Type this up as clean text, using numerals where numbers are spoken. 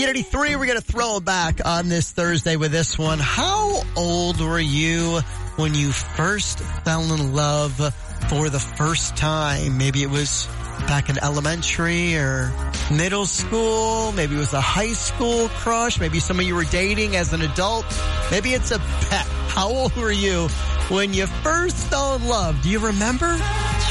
Hit 83, we're going to throw it back on this Thursday with this one. How old were you when you first fell in love for the first time? Maybe it was back in elementary or middle school. Maybe it was a high school crush. Maybe somebody you were dating as an adult. Maybe it's a pet. How old were you when you first fell in love? Do you remember?